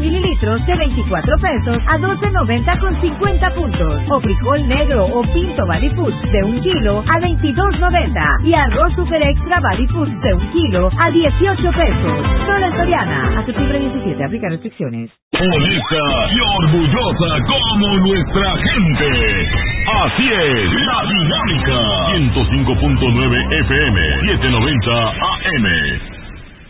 mililitros de 24 pesos a 12.90 con 50 puntos. O frijol negro o pinto Body Foods de 1 kilo a 22.90. Y arroz super extra Body Foods de 1 kilo a 18 pesos. Solo en Soriana. A septiembre 17. Aplica restricciones. Honesta y orgullosa como nuestra gente. Así es, La Dinámica. 105.9 FM, 790 AM.